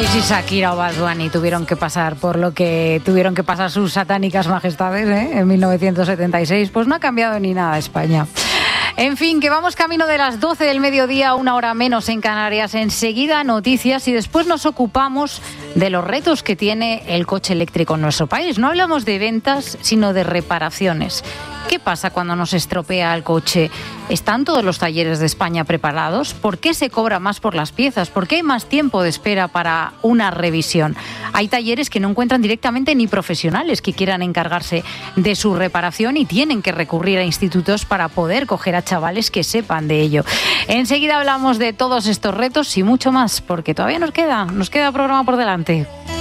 si Shakira o Bad Bunny tuvieron que pasar por lo que tuvieron que pasar sus satánicas majestades en 1976, pues no ha cambiado ni nada España. En fin, que vamos camino de las 12 del mediodía, 1 hora menos en Canarias. Enseguida noticias y después nos ocupamos de los retos que tiene el coche eléctrico en nuestro país. No hablamos de ventas, sino de reparaciones. ¿Qué pasa cuando nos estropea el coche? ¿Están todos los talleres de España preparados? ¿Por qué se cobra más por las piezas? ¿Por qué hay más tiempo de espera para una revisión? Hay talleres que no encuentran directamente ni profesionales que quieran encargarse de su reparación y tienen que recurrir a institutos para poder coger a chavales que sepan de ello. Enseguida hablamos de todos estos retos y mucho más, porque todavía nos queda programa por delante.